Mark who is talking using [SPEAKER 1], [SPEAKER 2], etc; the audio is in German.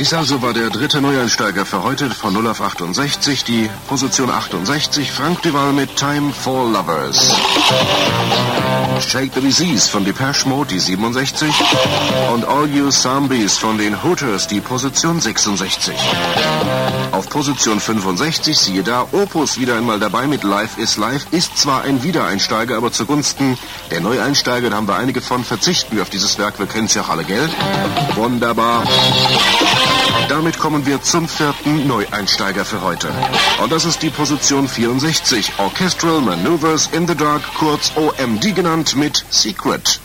[SPEAKER 1] Dies also war der dritte Neueinsteiger für heute von 0 auf 68, die Position 68, Frank Duval mit Time for Lovers. Shake the Disease von Depeche Mode, die 67, und All You Zombies von den Hooters, die Position 66. Auf Position 65, siehe da, Opus wieder einmal dabei mit Life is Life, ist zwar ein Wiedereinsteiger, aber zugunsten der Neueinsteiger, da haben wir einige von, verzichten wir auf dieses Werk, wir kennen es ja auch alle, gell? Wunderbar. Damit kommen wir zum vierten Neueinsteiger für heute. Und das ist die Position 64, Orchestral Maneuvers in the Dark, kurz OMD genannt, mit Secret.